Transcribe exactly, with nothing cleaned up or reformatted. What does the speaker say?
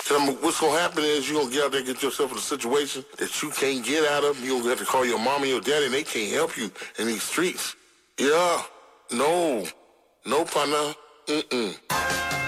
And I'm, what's going to happen is you're going to get out there and get yourself in a situation that you can't get out of. You're going to have to call your mom and your daddy, and they can't help you in these streets. Yeah. No. No, partner. Mm-mm.